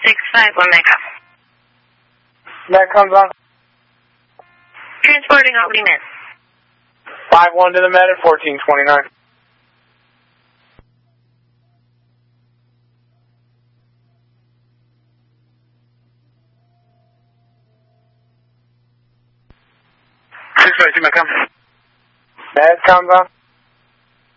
651 Mega. That comes on. Transporting Albany Med. 5-1 to the Med at 1429. Med, come. Med comes on.